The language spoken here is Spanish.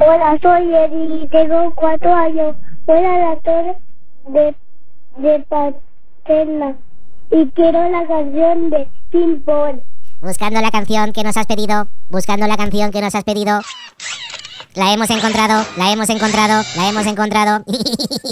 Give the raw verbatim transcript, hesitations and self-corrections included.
Hola, soy Eri y tengo cuatro años. Voy a la torre de, de Paterna y quiero la canción de Ping Pong. Buscando la canción que nos has pedido, buscando la canción que nos has pedido. La hemos encontrado, la hemos encontrado, la hemos encontrado.